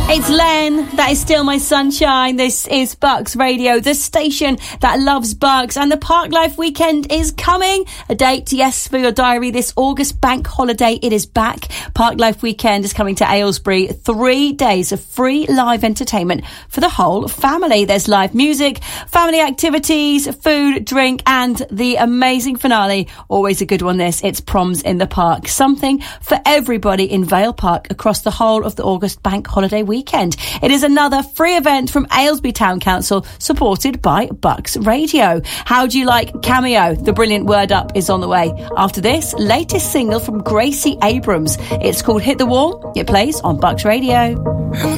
It's Len. That is Still My Sunshine. This is Bucks Radio, the station that loves Bucks. And the Park Life weekend is coming. A date, yes, for your diary. This August bank holiday, it is back. Park Life weekend is coming to Aylesbury. 3 days of free live entertainment for the whole family. There's live music, family activities, food, drink, and the amazing finale. Always a good one, this. It's Proms in the Park. Something for everybody in Vale Park across the whole of the August bank holiday weekend. It is another free event from Aylesbury Town Council, supported by Bucks Radio. How do you like Cameo? The brilliant Word Up is on the way. After this, latest single from Gracie Abrams. It's called Hit the Wall. It plays on Bucks Radio.